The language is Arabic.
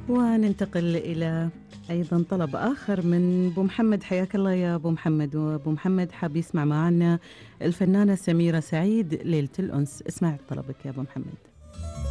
وننتقل إلى أيضا طلب آخر من أبو محمد. حياك الله يا أبو محمد. وأبو محمد حاب يسمع معنا الفنانة سميرة سعيد ليلة الأنس. اسمع طلبك يا أبو محمد.